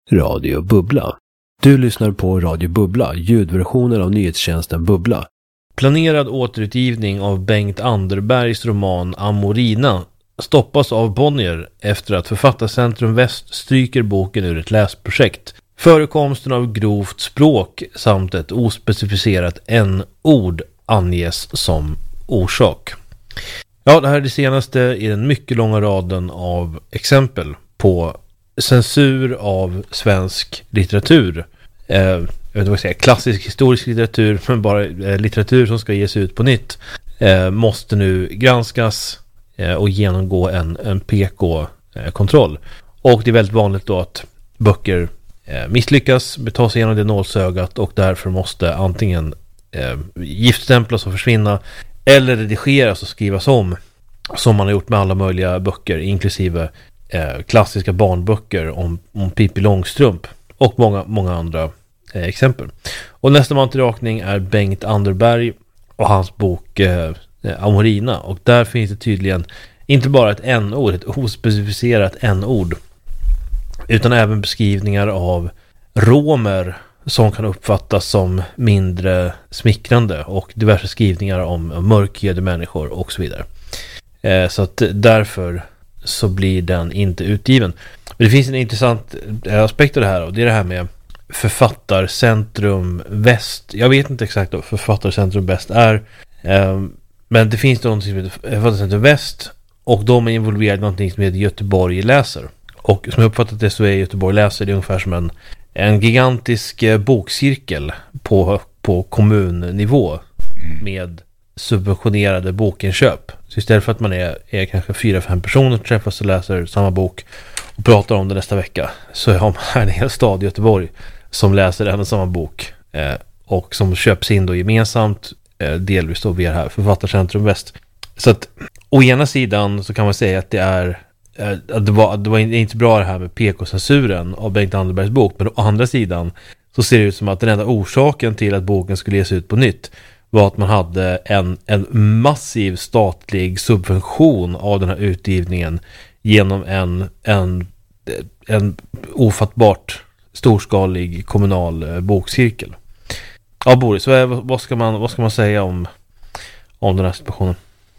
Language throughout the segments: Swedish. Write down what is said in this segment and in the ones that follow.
Radio Bubbla. Du lyssnar på Radio Bubbla, ljudversionen av nyhetstjänsten Bubbla. Planerad återutgivning av Bengt Anderbergs roman Amorina stoppas av Bonnier efter att Författarcentrum Väst stryker boken ur ett läsprojekt. Förekomsten av grovt språk samt ett ospecificerat n-ord anges som orsak. Ja, det här är det senaste i den mycket långa raden av exempel på censur av svensk litteratur. Jag vet inte vad jag säger, klassisk historisk litteratur, men bara litteratur som ska ges ut på nytt måste nu granskas och genomgå en PK-kontroll. Och det är väldigt vanligt då att böcker misslyckas, ta sig igenom det nålsögat och därför måste antingen giftstämplas och försvinna eller redigeras och skrivas om, som man har gjort med alla möjliga böcker, inklusive klassiska barnböcker om Pippi Långstrump och många andra exempel. Och nästa man till rakning är Bengt Anderberg och hans bok Amorina, och där finns det tydligen inte bara ett n-ord, ett ospecificerat n-ord, utan även beskrivningar av romer som kan uppfattas som mindre smickrande och diverse skrivningar om mörkhyade människor och så vidare. Så att därför så blir den inte utgiven. Men det finns en intressant aspekt av det här, och det är det här med Författarcentrum Väst. Jag vet inte exakt vad Författarcentrum Väst är, men det finns något som heter Författarcentrum Väst, och de är involverade i någonting som heter Göteborg läser. Och som jag uppfattat det så är Göteborg läser det ungefär som en gigantisk bokcirkel på kommunnivå med subventionerade bokinköp. Så istället för att man är kanske 4-5 personer som träffas och läser samma bok och pratar om det nästa vecka, så har man en hel stad i Göteborg som läser en och samma bok och som köps in då gemensamt, delvis då via det här Författarcentrum Väst. Så att å ena sidan så kan man säga att det var inte bra det här med PK-censuren av Bengt Anderbergs bok, men å andra sidan så ser det ut som att den enda orsaken till att boken skulle ges ut på nytt var att man hade en massiv statlig subvention av den här utgivningen genom en ofattbart storskalig kommunal bokcirkel. Ja, Boris, vad ska man säga om den här situationen?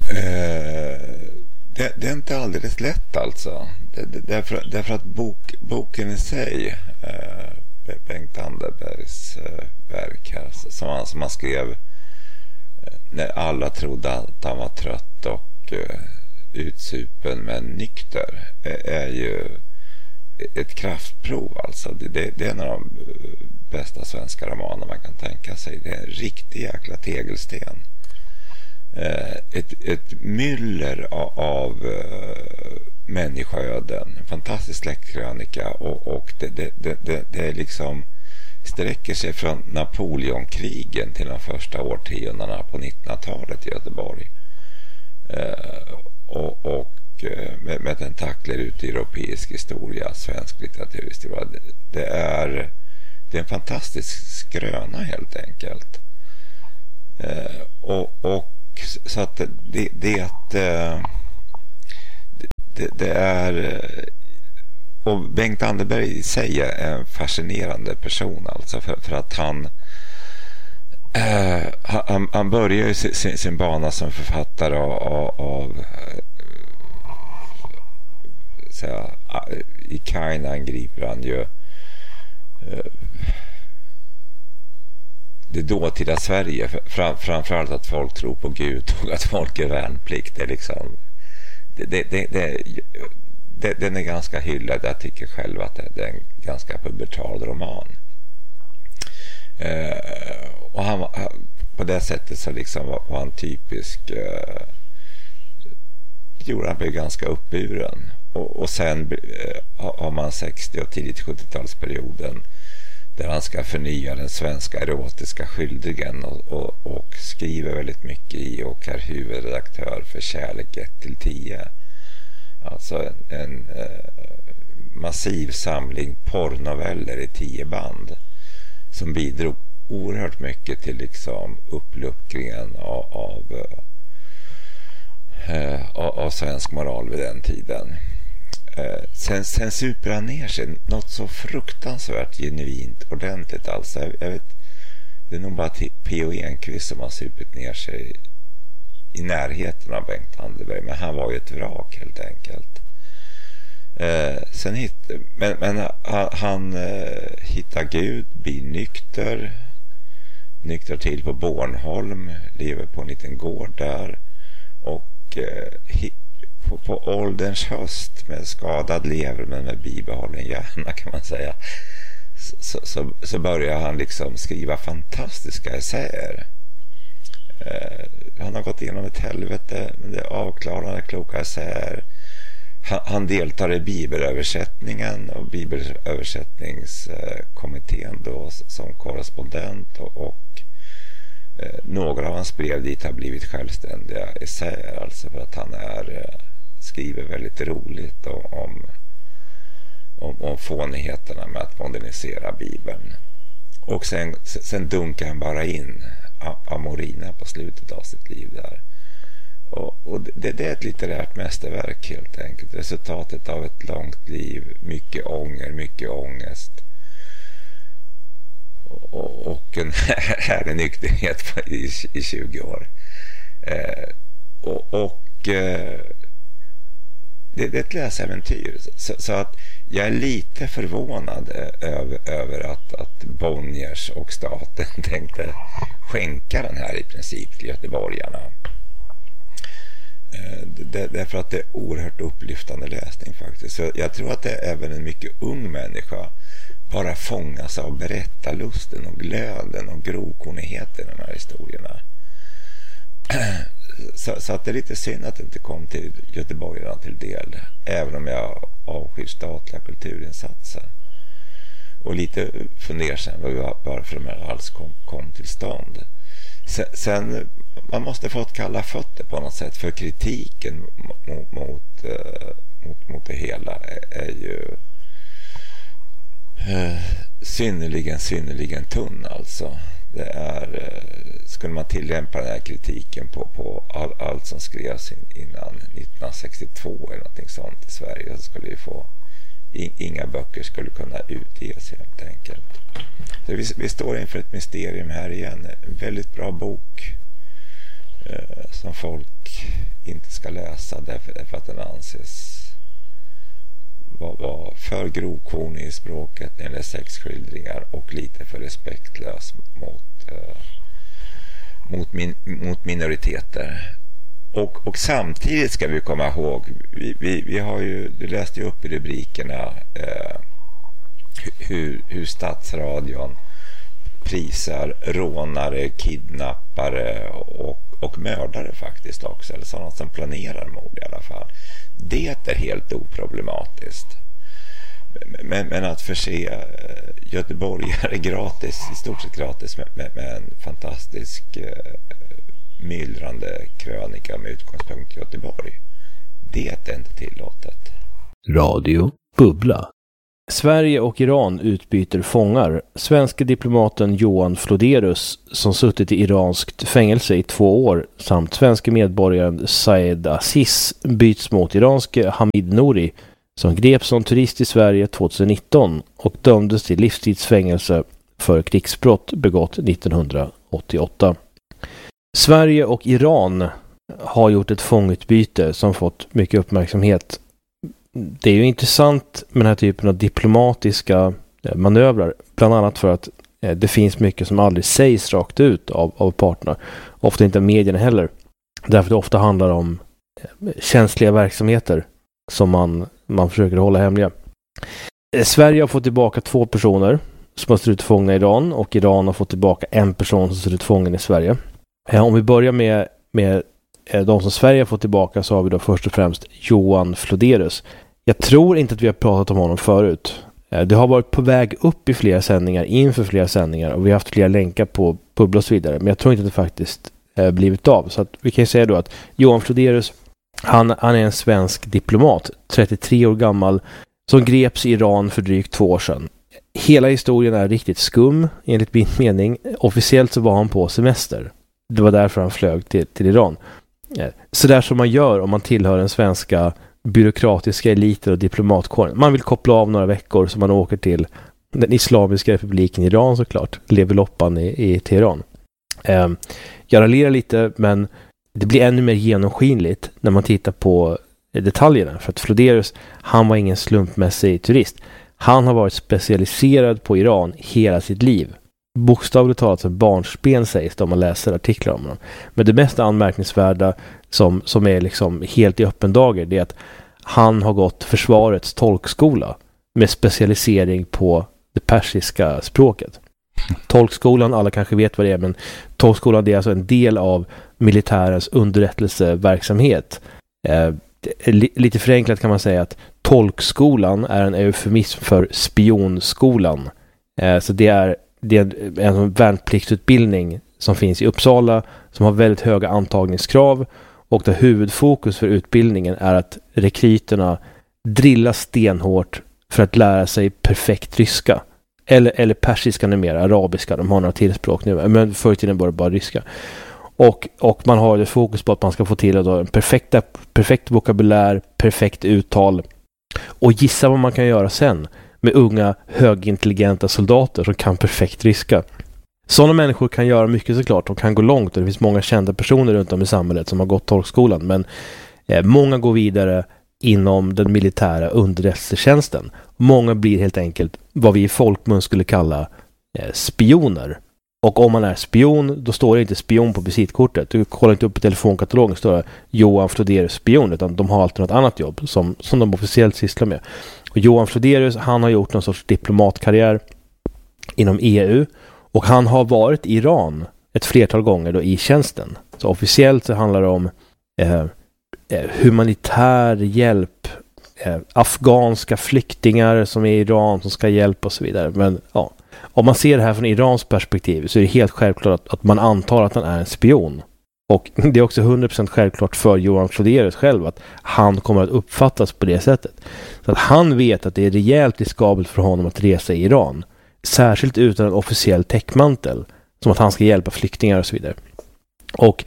Det är inte alldeles lätt alltså. Därför att boken i sig, Bengt Anderbergs verk här, som han skrev när alla trodde att han var trött och utsupen men nykter, är ju ett kraftprov alltså. Det är en av de bästa svenska romaner man kan tänka sig. Det är en riktig jäkla tegelsten. Ett myller av människoöden, en fantastisk släktkrönika, och det är liksom sträcker sig från Napoleonkrigen till de första årtiondena på 1900-talet i Göteborg, och med tentakler ut i europeisk historia, svensk litteraturhistoria. Det är en fantastisk skröna helt enkelt, och så att det är, och Bengt Anderberg i sig är en fascinerande person alltså, för att han börjar ju sin bana som författare av i Kain angriper han ju det dåtida Sverige, framförallt att folk tror på Gud och att folk är värnplikt. Det är liksom den är ganska hyllad. Jag tycker själv att det är en ganska pubertal roman, och han på det sättet så liksom var han typisk, han blev ganska uppburen, och sen har man 60- och tidigt 70-talsperioden där han ska förnya den svenska erotiska skildringen och skriver väldigt mycket i, och är huvudredaktör för Kärlek 1-10. Alltså en massiv samling porrnoveller i 10 band som bidrog oerhört mycket till liksom uppluckringen av svensk moral vid den tiden. Sen super han ner sig något så fruktansvärt genuint ordentligt. Alltså, jag vet, det är nog bara P.O. Enquist som har supit ner sig i närheten av Bengt Anderberg, men han var ju ett vrak helt enkelt. Men han hittar Gud, blir nykter till på Bornholm, lever på en liten gård där, och på ålderns höst med skadad lever men med bibehållen hjärna, kan man säga, så börjar han liksom skriva fantastiska essäer. Han har gått igenom ett helvete, men det är avklarande, kloka essäer. Han deltar i bibelöversättningen och bibelöversättningskommittén då som korrespondent, och några av hans brev dit har blivit självständiga essäer, alltså för att han skriver väldigt roligt om fånigheterna med att modernisera Bibeln. Och sen dunkar han bara in Amorina på slutet av sitt liv där. Och det är ett litterärt mästerverk helt enkelt. Resultatet av ett långt liv, mycket ånger, mycket ångest. Och en härlig nykterhet i 20 år. Det är ett läsäventyr. Så att jag är lite förvånad över att Bonniers och staten tänkte skänka den här i princip till göteborgarna. Därför att det är oerhört upplyftande läsning faktiskt. Så jag tror att det är även en mycket ung människa bara fångas av berättarlusten och glöden och grovkornigheten i de här historierna. Så att det är lite synd att det inte kom till göteborgarna till del, även om jag avskyr statliga kulturinsatser. Och lite fundersam varför de här alls kom till stånd. Sen man måste få ett kalla fötter på något sätt, för kritiken mot det hela är ju synnerligen tunn alltså. Det är, skulle man tillämpa den här kritiken på allt som skrevs innan 1962 eller någonting sånt i Sverige, så skulle vi få inga böcker skulle kunna utges helt enkelt. Så vi står inför ett mysterium här igen. En väldigt bra bok som folk inte ska läsa därför att den anses vara för grovkornig i språket när det gäller sexskildringar och lite för respektlös mot minoriteter. Och samtidigt ska vi komma ihåg, vi har ju, du läste ju upp i rubrikerna hur Statsradion prisar rånare, kidnappare och mördare faktiskt också, eller sådana som planerar mord i alla fall. Det är helt oproblematiskt. Men att förse göteborgare gratis, i stort sett gratis, med en fantastisk myllrande krönika med utgångspunkt i Göteborg, det är inte tillåtet. Radio Bubbla. Sverige och Iran utbyter fångar. Svenska diplomaten Johan Floderus, som suttit i iranskt fängelse i 2 år, samt svenska medborgaren Saed Aziz byts mot iranske Hamid Nouri, som greps som turist i Sverige 2019 och dömdes till livstidsfängelse för krigsbrott begått 1988. Sverige och Iran har gjort ett fångutbyte som fått mycket uppmärksamhet. Det är ju intressant med den här typen av diplomatiska manövrar, bland annat för att det finns mycket som aldrig sägs rakt ut av parterna. Ofta inte medierna heller. Därför det ofta handlar om känsliga verksamheter som man försöker hålla hemliga. Sverige har fått tillbaka 2 personer som har suttit fångna i Iran, och Iran har fått tillbaka 1 person som har suttit fången i Sverige. Om vi börjar med de som Sverige har fått tillbaka, så har vi då först och främst Johan Floderus. Jag tror inte att vi har pratat om honom förut. Det har varit på väg upp i flera sändningar, inför flera sändningar, och vi har haft flera länkar på Bubbla och så vidare. Men jag tror inte att det faktiskt blivit av. Så att vi kan säga då att Johan Floderus, han är en svensk diplomat, 33 år gammal, som greps i Iran för drygt 2 år sedan. Hela historien är riktigt skum, enligt min mening. Officiellt så var han på semester. Det var därför han flög till Iran. Så där som man gör om man tillhör den svenska byråkratiska eliter och diplomatkåren. Man vill koppla av några veckor så man åker till den Islamiska republiken Iran såklart. Lever loppan i Teheran. Jag raljerar lite, men det blir ännu mer genomskinligt när man tittar på detaljerna. För att Floderius, han var ingen slumpmässig turist. Han har varit specialiserad på Iran hela sitt liv. Bokstavligt talat som barnsben sägs det om man läser artiklar om honom. Men det mest anmärkningsvärda som är liksom helt i öppen dager, det är att han har gått försvarets tolkskola med specialisering på det persiska språket. Tolkskolan, alla kanske vet vad det är, men tolkskolan det är alltså en del av militärens underrättelseverksamhet. Lite förenklat kan man säga att tolkskolan är en eufemism för spionskolan. Så det är en värnpliktsutbildning som finns i Uppsala som har väldigt höga antagningskrav, och där huvudfokus för utbildningen är att rekryterna drillas stenhårt för att lära sig perfekt ryska. Eller persiska numera, arabiska, de har några tillspråk nu, men förr i tiden var det bara ryska. Och man har det fokus på att man ska få till en perfekt vokabulär, perfekt uttal. Och gissa vad man kan göra sen med unga, högintelligenta soldater som kan perfekt ryska. Sådana människor kan göra mycket såklart, de kan gå långt, och det finns många kända personer runt om i samhället som har gått tolkskolan, men många går vidare inom den militära underrättelsetjänsten. Många blir helt enkelt vad vi i folkmun skulle kalla spioner. Och om man är spion, då står det inte spion på visitkortet. Du kollar inte upp i telefonkatalogen, står det Johan Floderius spion, utan de har alltid något annat jobb som de officiellt sysslar med. Och Johan Floderius, han har gjort någon sorts diplomatkarriär inom EU, och han har varit i Iran ett flertal gånger då i tjänsten. Så officiellt så handlar det om humanitär hjälp, afghanska flyktingar som är i Iran som ska hjälpa och så vidare. Men ja, om man ser det här från Irans perspektiv så är det helt självklart att man antar att han är en spion. Och det är också 100% självklart för Johan Floderius själv att han kommer att uppfattas på det sättet. Så att han vet att det är rejält riskabelt för honom att resa i Iran. Särskilt utan en officiell täckmantel. Som att han ska hjälpa flyktingar och så vidare. Och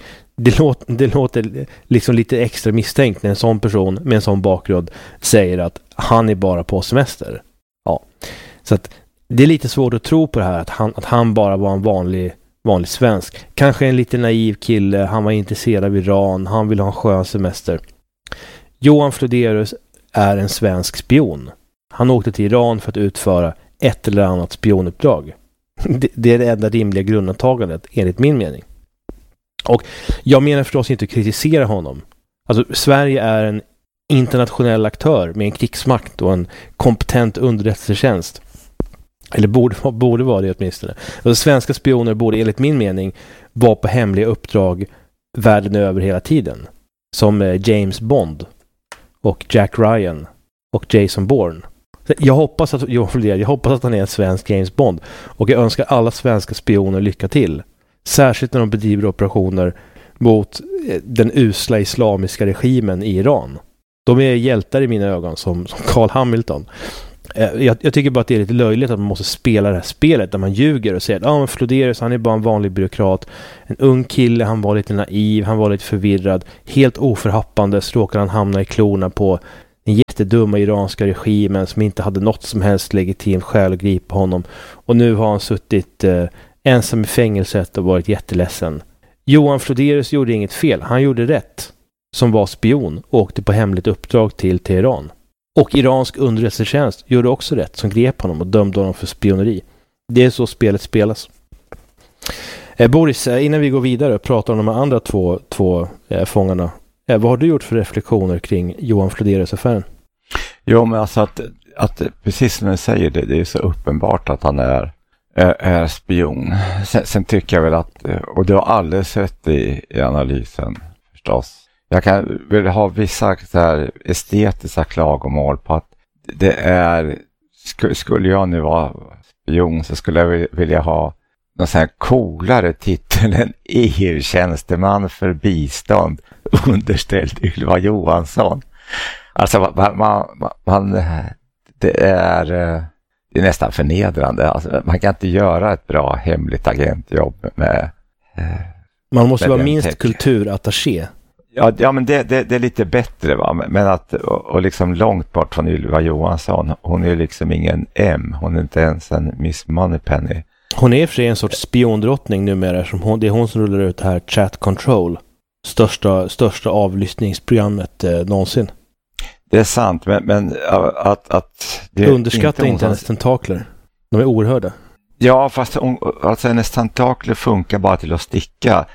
det låter liksom lite extra misstänkt när en sån person med en sån bakgrund säger att han är bara på semester. Ja. Så att det är lite svårt att tro på det här att han bara var en vanlig svensk. Kanske en lite naiv kille, han var intresserad av Iran, han ville ha en skön semester. Johan Floderius är en svensk spion. Han åkte till Iran för att utföra ett eller annat spionuppdrag. Det är det enda rimliga grundantagandet enligt min mening. Och jag menar förstås inte att kritisera honom. Alltså Sverige är en internationell aktör med en krigsmakt och en kompetent underrättelsetjänst. Eller borde vara det åtminstone. Alltså, svenska spioner borde enligt min mening vara på hemliga uppdrag världen över hela tiden. Som James Bond och Jack Ryan och Jason Bourne. Jag hoppas att han är en svensk James Bond, och jag önskar alla svenska spioner lycka till. Särskilt när de bedriver operationer mot den usla islamiska regimen i Iran. De är hjältar i mina ögon som Carl Hamilton. Jag tycker bara att det är lite löjligt att man måste spela det här spelet där man ljuger och säger att men Floderius, han är bara en vanlig byråkrat. En ung kille, han var lite naiv, han var lite förvirrad. Helt oförhappande så råkade han hamna i klorna på den jättedumma iranska regimen som inte hade något som helst legitimt skäl att gripa honom. Och nu har han suttit ensam i fängelset och varit jätteledsen. Johan Floderius gjorde inget fel. Han gjorde rätt. Som var spion och åkte på hemligt uppdrag till Teheran. Och iransk underrättelsetjänst gjorde också rätt, som grep honom och dömde honom för spioneri. Det är så spelet spelas. Boris, innan vi går vidare och pratar om de andra två fångarna. Vad har du gjort för reflektioner kring Johan Floderius-affären? Jo, men alltså att precis som du säger, det är så uppenbart att han är spion. Sen tycker jag väl att, och du har alldeles rätt i analysen förstås. Jag kan väl ha vissa så här estetiska klagomål på att det är, skulle jag nu vara spion så skulle jag vilja ha någon sån här coolare titel än EU-tjänsteman för bistånd underställd Ylva Johansson. Alltså det är nästan förnedrande. Alltså, man kan inte göra ett bra hemligt agentjobb med man måste vara minst kulturattaché. Ja, men det är lite bättre, va? Men att och liksom långt bort från Ylva Johansson, hon är liksom ingen M, hon är inte ens en Miss Moneypenny. Hon är för sig en sorts spiondrottning numera, som det är hon som rullar ut det här Chat Control, största avlyssningsprogrammet någonsin. Det är sant, men att det underskattar inte hennes tentakler. De är oerhörda. Ja, fast alltså hennes tentakler funkar bara till att sticka.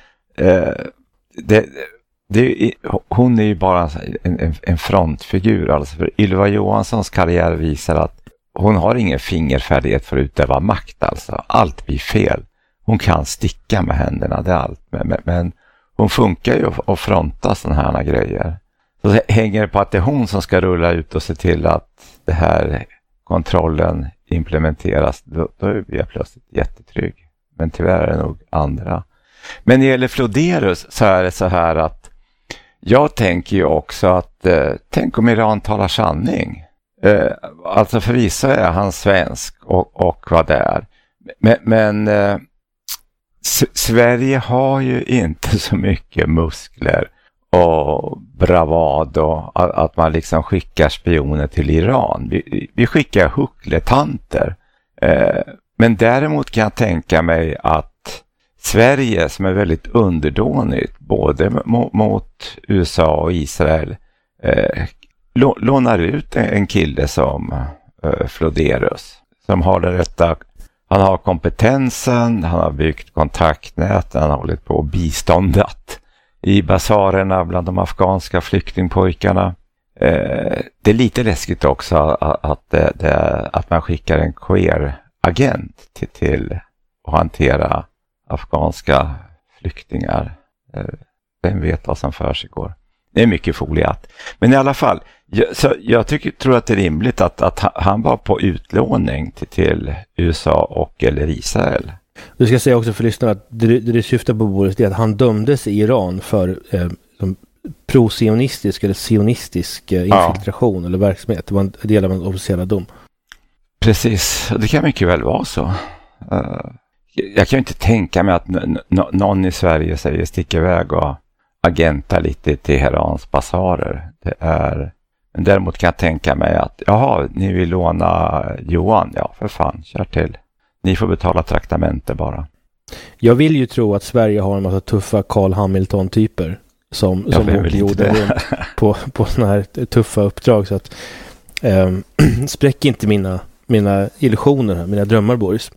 Hon är ju bara en frontfigur. Alltså, för Ylva Johanssons karriär visar att hon har ingen fingerfärdighet för att utöva makt. Alltså. Allt blir fel. Hon kan sticka med händerna, det är allt. Men hon funkar ju att fronta sådana här grejer. Så det hänger på att det är hon som ska rulla ut och se till att det här kontrollen implementeras. Då blir jag plötsligt jättetrygg. Men tyvärr är det nog andra. Men när det gäller Flodérus så är det så här att jag tänker ju också att tänk om Iran talar sanning. Alltså förvisso är han svensk och vad det är. Men Sverige har ju inte så mycket muskler och bravad och att man liksom skickar spioner till Iran. Vi skickar huckletanter. Men däremot kan jag tänka mig att Sverige, som är väldigt underdånigt både mot USA och Israel, lånar ut en kille som Flodérus, som har det rätta. Han har kompetensen, han har byggt kontaktnät, han har hållit på och biståndat i basarerna bland de afghanska flyktingpojkarna. Det är lite läskigt också att man skickar en queer-agent till att hantera afghanska flyktingar. Vem vet vad som för sig går. Det är mycket foliat. Men i alla fall, jag tror att det är rimligt att han var på utlåning till USA och eller Israel. Du ska säga också för lyssnarna att det syftar på Boris, är att han dömdes i Iran för pro-sionistisk eller sionistisk infiltration eller verksamhet. Det var en del av en officiella dom. Precis, det kan mycket väl vara så. Jag kan ju inte tänka mig att någon i Sverige säger stick iväg och agenta lite till Teherans basarer. Men däremot kan jag tänka mig att ni vill låna Johan. Ja, för fan, kör till. Ni får betala traktamente bara. Jag vill ju tro att Sverige har en massa tuffa Carl Hamilton-typer som åker jorden på såna här tuffa uppdrag. Så att spräck inte mina illusioner här, mina drömmar, Boris.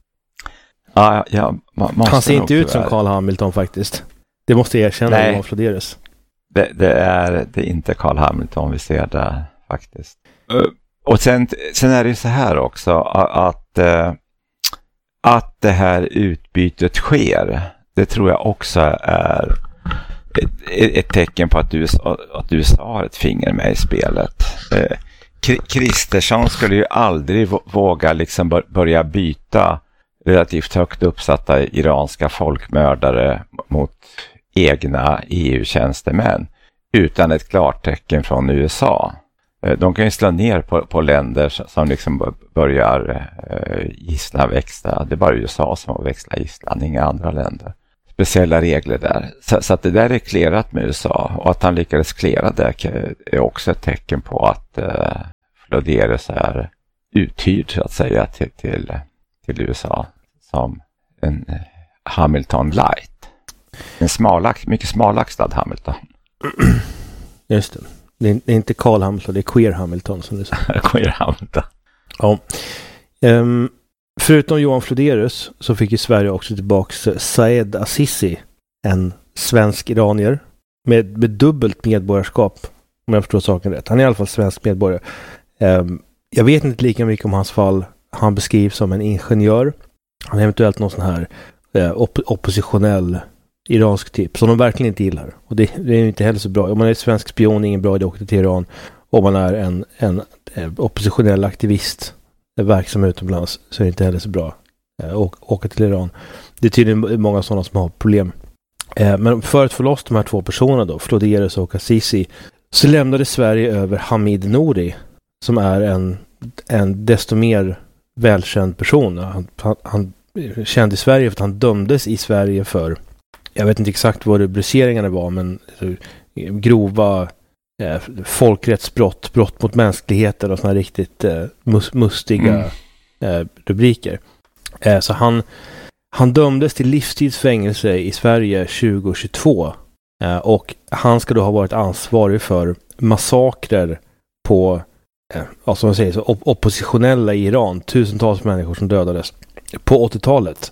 Han ser inte ut som Carl Hamilton faktiskt. Det måste jag erkänna Johan Flodérus. Det är inte Carl Hamilton vi ser där faktiskt. Och sen är det ju så här också att det här utbytet sker. Det tror jag också är ett tecken på att USA har ett finger med i spelet. Kristersson skulle ju aldrig våga liksom börja byta relativt högt uppsatta iranska folkmördare mot egna EU-tjänstemän utan ett klartecken från USA. De kan ju slå ner på länder som liksom börjar gisslanväxla. Det är bara USA som har växlat gisslan, inga andra länder. Speciella regler där. Så att det där är klerat med USA, och att han lyckades klera det är också ett tecken på att Flodérus är uthyrd så att säga till USA som en Hamilton light. En mycket smalaxtad Hamilton. Just det. Det är inte Carl Hamilton, det är Queer Hamilton som du säger. Queer Hamilton. Ja. Förutom Johan Flodérus så fick ju Sverige också tillbaks Saed Azizi, en svensk iranier med dubbelt medborgarskap, om jag förstår saken rätt. Han är i alla fall svensk medborgare. Jag vet inte lika mycket om hans fall. Han beskrivs som en ingenjör. Han är eventuellt någon sån här oppositionell iransk typ som de verkligen inte gillar. Och det är ju inte heller så bra. Om man är svensk spion, ingen bra idé att åka till Iran. Om man är en oppositionell aktivist verksam utomlands, så är det inte heller så bra att åka till Iran. Det är tydligen många sådana som har problem. Men för att få loss de här två personerna då, Flodérus och Azizi, så lämnade Sverige över Hamid Nouri, som är en desto mer välkänd person. Han känd i Sverige för att han dömdes i Sverige för, jag vet inte exakt vad rubriceringarna var, men grova folkrättsbrott, brott mot mänskligheten och såna riktigt mustiga rubriker. Så han dömdes till livstidsfängelse i Sverige 2022 och han ska då ha varit ansvarig för massakrer på som man säger, så oppositionella i Iran. Tusentals människor som dödades på 80-talet.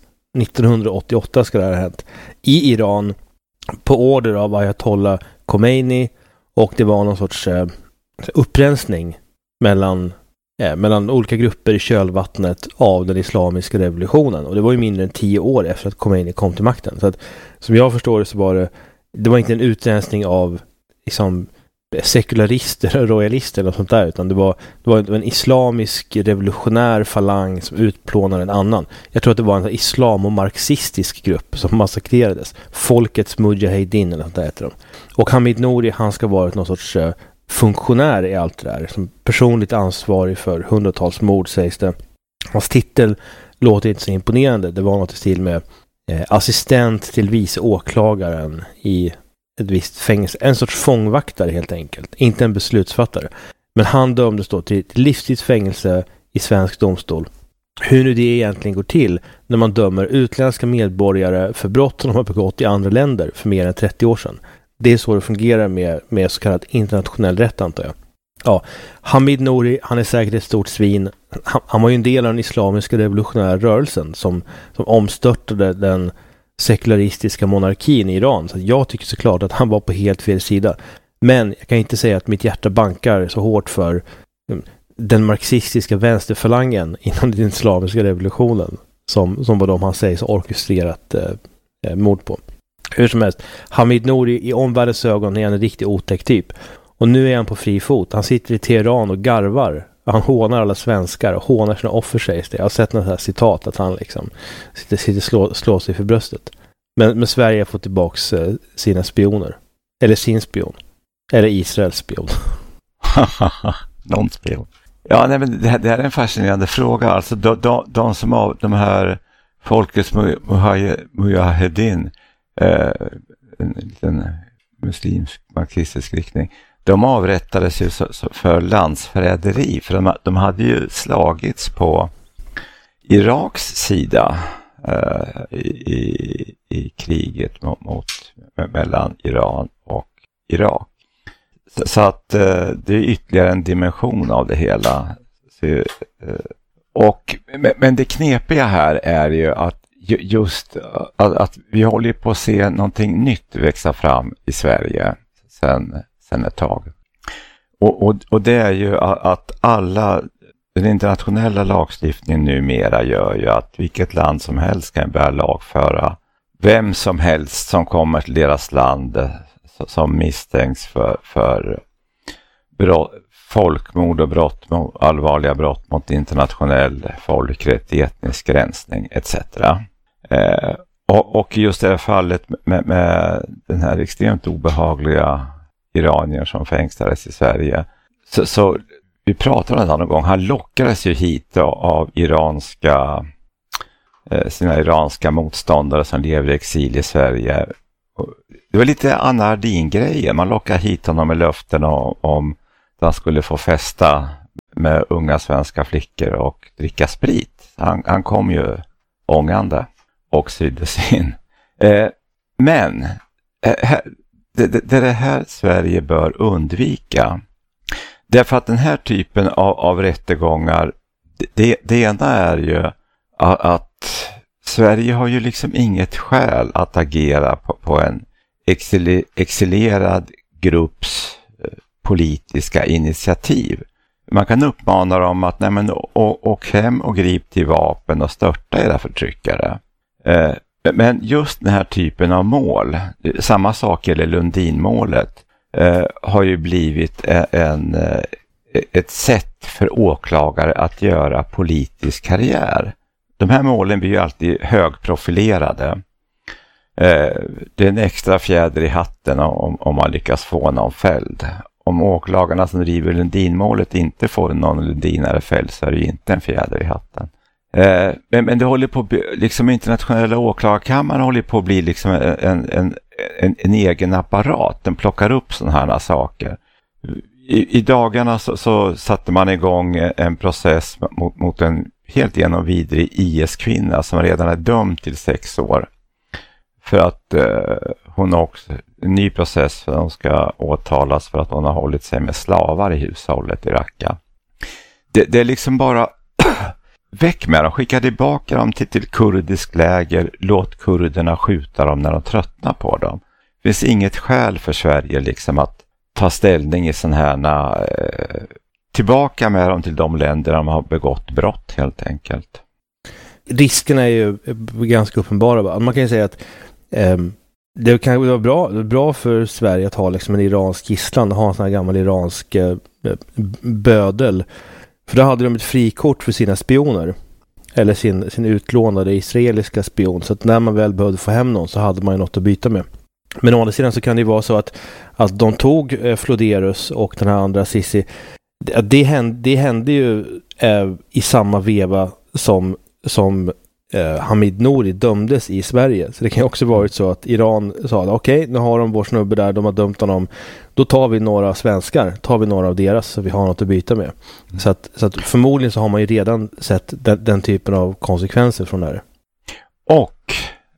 1988 ska det ha hänt. I Iran på order av Ayatollah Khomeini, och det var någon sorts upprensning mellan olika grupper i kölvattnet av den islamiska revolutionen. Och det var ju mindre än 10 år efter att Khomeini kom till makten. Så att, som jag förstår det så var det var inte en utrensning av liksom sekularister och royalister eller sånt där, utan det var en islamisk revolutionär falang som utplånade en annan. Jag tror att det var en islam- och marxistisk grupp som massakrerades. Folkets Mujahedin eller sånt där heter de. Och Hamid Nouri, han ska vara någon sorts funktionär i allt det där, som personligt ansvarig för hundratals mord, sägs det. Hans titel låter inte så imponerande. Det var något i stil med assistent till vice åklagaren i ett visst fängelse. En sorts fångvaktare helt enkelt. Inte en beslutsfattare. Men han dömdes då till livstidsfängelse i svensk domstol. Hur nu det egentligen går till när man dömer utländska medborgare för brott som de har begått i andra länder för mer än 30 år sedan. Det är så det fungerar med så kallad internationell rätt, antar jag. Ja, Hamid Nouri, han är säkert ett stort svin. Han var ju en del av den islamiska revolutionära rörelsen som omstörtade den sekularistiska monarkin i Iran. Så jag tycker såklart att han var på helt fel sida. Men jag kan inte säga att mitt hjärta bankar så hårt för den marxistiska vänsterfalangen inom den islamiska revolutionen som var de han säger så orkestrerat mord på. Hur som helst, Hamid Nouri i omvärldens ögon är en riktigt otäck typ. Och nu är han på fri fot. Han sitter i Teheran och garvar. Han hånar alla svenskar och hånar sina offer, sägs det. Jag har sett något här citat att han liksom slår sig för bröstet. Men Sverige har fått tillbaks sina spioner. Eller sin spion. Eller Israels spion. Någon spion. Ja, nej, men det här är en fascinerande fråga. Alltså de som av de här Folkets Mujahedin, en liten muslimsk marxistisk riktning, de avrättades ju för landsförräderi, för de hade ju slagits på Iraks sida i kriget mellan Iran och Irak. Så att det är ytterligare en dimension av det hela. Men det knepiga här är ju att just att vi håller på att se någonting nytt växa fram i Sverige sen ett tag. Och det är ju att den internationella lagstiftningen numera gör ju att vilket land som helst kan börja lagföra vem som helst som kommer till deras land som misstänks för folkmord och allvarliga brott mot internationell folkrätt, etnisk rensning etc. Och just det här fallet med den här extremt obehagliga iranier som fängslades i Sverige. Så vi pratade om det någon gång. Han lockades ju hit av sina iranska motståndare som lever i exil i Sverige. Det var lite Anna Ardin-grejer. Man lockade hit honom med löften om att han skulle få festa med unga svenska flickor och dricka sprit. Han kom ju ångande och syddes in. Men det här Sverige bör undvika. Därför att den här typen av rättegångar, det ena är ju att Sverige har ju liksom inget skäl att agera på en exilerad grupps politiska initiativ. Man kan uppmana dem att åk hem och grip till vapen och störta era förtryckare. Men just den här typen av mål, samma sak gäller Lundinmålet, har ju blivit ett sätt för åklagare att göra politisk karriär. De här målen blir ju alltid högprofilerade. Det är en extra fjäder i hatten om man lyckas få någon fälld. Om åklagarna som driver Lundinmålet inte får någon lundinare fälld så är det ju inte en fjäder i hatten. Men det håller på liksom internationella åklagarkammaren håller på att bli liksom en egen apparat. Den plockar upp sådana här saker. I dagarna så satte man igång en process mot en helt igenom vidrig IS-kvinna som redan är dömd till 6 år. För att hon har också en ny process för att hon ska åtalas för att hon har hållit sig med slavar i hushållet i Raqqa. Det är liksom bara väck med dem, skicka tillbaka dem till kurdisk läger, låt kurderna skjuta dem när de tröttnar på dem. Det finns inget skäl för Sverige liksom att ta ställning i sån här tillbaka med dem till de länder de har begått brott helt enkelt. Riskerna är ju ganska uppenbara. Man kan ju säga att det kan vara bra för Sverige att ha liksom en iransk gisslan, ha en sån här gammal iransk bödel. För då hade de ett frikort för sina spioner. Eller sin utlånade israeliska spion. Så att när man väl behövde få hem någon så hade man ju något att byta med. Men å andra sidan så kan det ju vara så att de tog Floderus och den här andra Sissi. Det hände ju i samma veva som Hamid Nouri dömdes i Sverige. Så det kan ju också varit så att Iran sa okej, nu har de vår snubbe där, de har dömt honom. Då tar vi några svenskar, tar vi några av deras så vi har något att byta med. Så att förmodligen så har man ju redan sett den typen av konsekvenser från det här. Och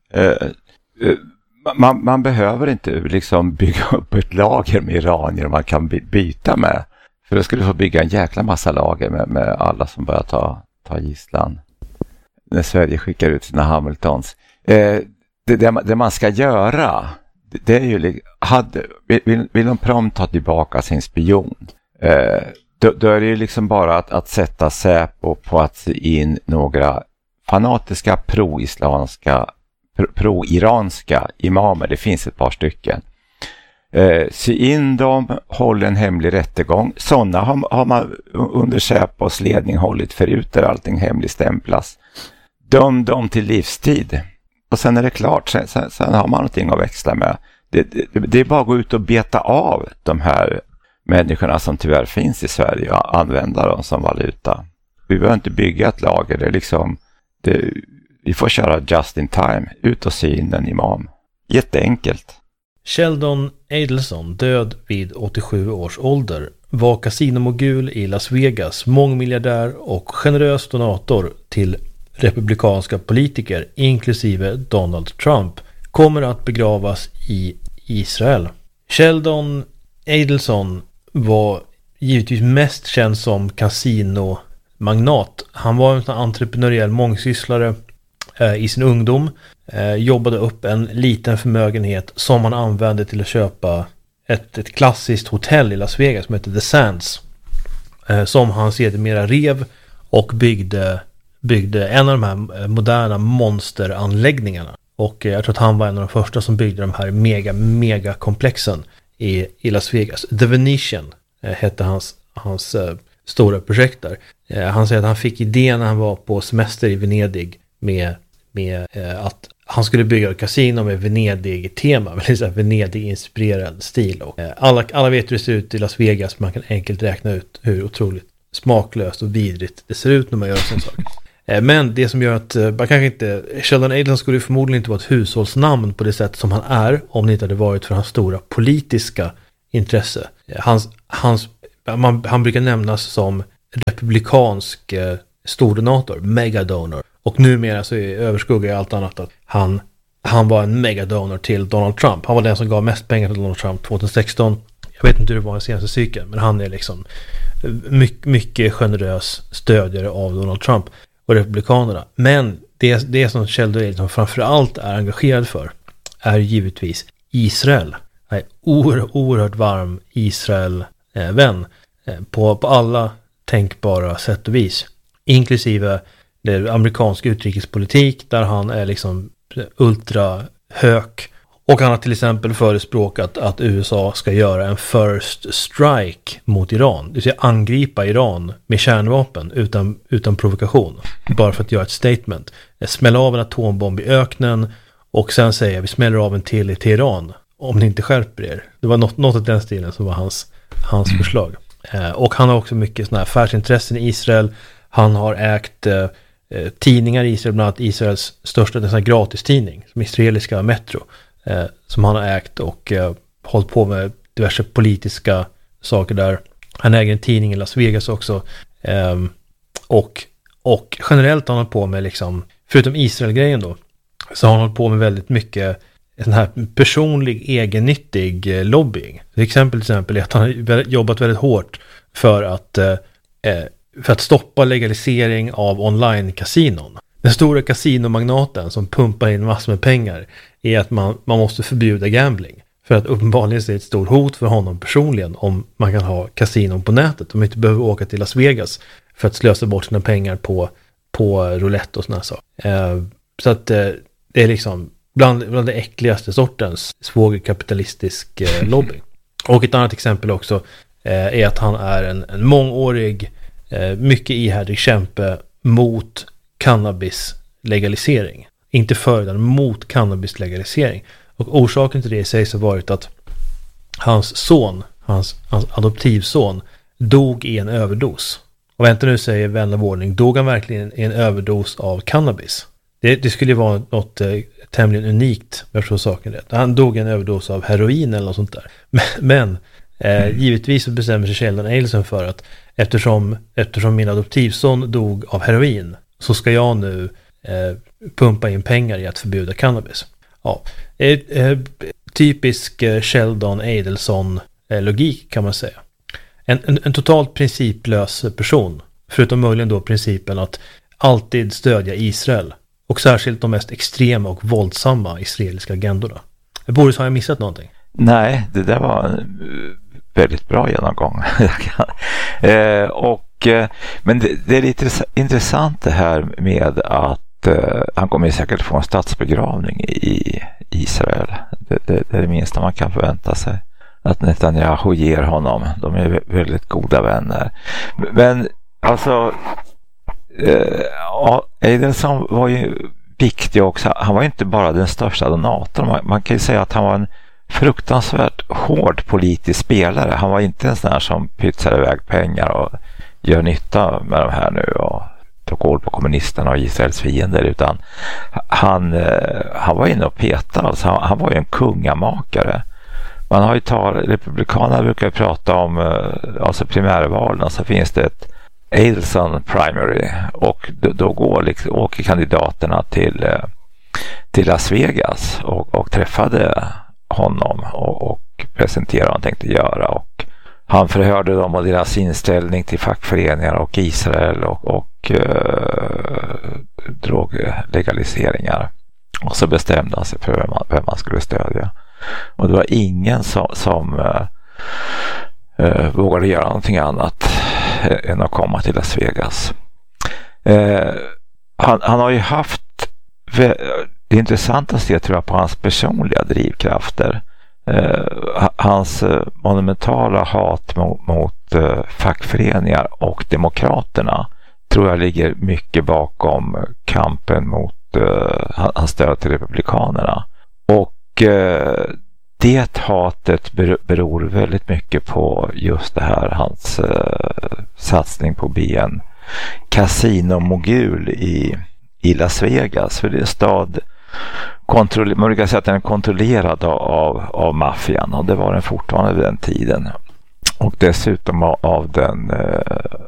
man behöver inte liksom bygga upp ett lager med iranier man kan byta med. För då skulle du få bygga en jäkla massa lager med alla som börjar ta gisslan. När Sverige skickar ut sina Hamiltons. Det man ska göra, det är ju vill de prompt ta tillbaka sin spion. Då är det ju liksom bara att sätta Säpo på att se in några fanatiska pro-iranska imamer. Det finns ett par stycken. Se in dem, håll en hemlig rättegång. Sådana har man under Säpos ledning hållit förut där allting hemligstämplas. Döm dem till livstid. Och sen är det klart. Sen har man någonting att växla med. Det är bara att gå ut och beta av de här människorna som tyvärr finns i Sverige och använda dem som valuta. Vi behöver inte bygga ett lager. Det är liksom, vi får köra just in time. Ut och se in en imam. Jätteenkelt. Sheldon Adelson, död vid 87 års ålder, var kasinomogul i Las Vegas, mångmiljardär och generös donator till republikanska politiker, inklusive Donald Trump, kommer att begravas i Israel. Sheldon Adelson var givetvis mest känd som kasinomagnat. Han var en entreprenöriell mångsysslare i sin ungdom. Jobbade upp en liten förmögenhet som han använde till att köpa ett klassiskt hotell i Las Vegas som heter The Sands, som han sedermera rev och byggde en av de här moderna monsteranläggningarna. Och jag tror att han var en av de första som byggde de här mega komplexen i Las Vegas. The Venetian hette hans stora projekt där. Han säger att han fick idén när han var på semester i Venedig med att han skulle bygga ett kasino med Venedig-tema, med liksom Venedig-inspirerad stil. Och alla vet hur det ser ut i Las Vegas, man kan enkelt räkna ut hur otroligt smaklöst och vidrigt det ser ut när man gör sån sak. Men det som gör att man kanske inte, Sheldon Adelson skulle förmodligen inte vara ett hushållsnamn på det sätt som han är om det inte hade varit för hans stora politiska intresse. Han brukar nämnas som republikansk stordonator, megadonor. Och numera så överskuggar allt annat att han var en megadonor till Donald Trump. Han var den som gav mest pengar till Donald Trump 2016. Jag vet inte hur det var den senaste cykeln, men han är liksom mycket generös stödjare av Donald Trump och republikanerna. Men det som Sheldon Adelson framförallt är engagerad för är givetvis Israel. Han är oerhört varm Israel-vän på alla tänkbara sätt och vis. Inklusive det amerikansk utrikespolitik där han är liksom ultra hök. Och han har till exempel förespråkat att USA ska göra en first strike mot Iran. Det vill säga angripa Iran med kärnvapen utan provokation. Bara för att göra ett statement. Smälla av en atombomb i öknen och sen säga vi smäller av en till i Teheran om ni inte skärper er. Det var något av den stilen som var hans förslag. Och han har också mycket såna här affärsintressen i Israel. Han har ägt tidningar i Israel, bland annat Israels största gratistidning, som israeliska Metro. som han har ägt och hållit på med diverse politiska saker där. Han äger en tidning i Las Vegas också. Och generellt har han hållit på med liksom, förutom Israel-grejen då, så har han hållit på med väldigt mycket sån här personlig, egennyttig lobbying. Till exempel är att han har jobbat väldigt hårt för att stoppa legalisering av online-kasinon. Den stora kasinomagnaten som pumpar in massor med pengar är att man måste förbjuda gambling. För att uppenbarligen är det ett stort hot för honom personligen om man kan ha kasinon på nätet. Om man inte behöver åka till Las Vegas för att slösa bort sina pengar på roulette och sådana saker. Så att det är liksom bland det äckligaste sortens svågerkapitalistisk lobby. Och ett annat exempel också är att han är en mångårig, mycket ihärdig kämpe mot cannabis-legalisering. Inte för utan mot cannabis-legalisering. Och orsaken till det sägs ha varit att hans adoptivson, dog i en överdos. Och vänta nu, säger vän av ordning, dog han verkligen i en överdos av cannabis? Det skulle ju vara något tämligen unikt, jag förstår saken rätt. Han dog i en överdos av heroin eller något sånt där. Men givetvis så bestämmer sig Sheldon Adelson för att eftersom min adoptivson dog av heroin, så ska jag nu pumpa in pengar i att förbjuda cannabis. Ja, typisk Sheldon Adelson logik kan man säga. En totalt principlös person, förutom möjligen då principen att alltid stödja Israel och särskilt de mest extrema och våldsamma israeliska agendorna. Boris, har jag missat någonting? Nej, det där var en väldigt bra genomgång. Men det är lite intressant det här med att han kommer säkert få en statsbegravning i Israel. Det är det minsta man kan förvänta sig. Att Netanyahu ger honom. De är väldigt goda vänner. Men alltså Adelson var ju viktig också. Han var inte bara den största donatorn. Man kan ju säga att han var en fruktansvärt hård politisk spelare. Han var inte en sån här som pytsar iväg pengar och gör nytta med de här nu och tog koll på kommunisterna och Israels fiender, utan han var inne och petade. Alltså han var ju en kungamakare. Man har ju republikanerna brukar ju prata om alltså primärvalen, så finns det ett Adelson primary och då åker kandidaterna till Las Vegas och träffade honom och presenterade vad han tänkte göra, och han förhörde dem och deras inställning till fackföreningar och Israel och droglegaliseringar, och så bestämde han sig för vem man skulle stödja. Och det var ingen som vågade göra någonting annat än att komma till Las Vegas. Han har ju haft det intressantaste, tror jag, på hans personliga drivkrafter. Hans monumentala hat mot fackföreningar och demokraterna tror jag ligger mycket bakom kampen mot hans stöd till republikanerna. Och det hatet beror väldigt mycket på just det här, hans satsning på att bli en kasinomogul i Las Vegas. För det är en stad, man brukar säga att den är kontrollerad av maffian, och det var den fortfarande vid den tiden. Och dessutom av den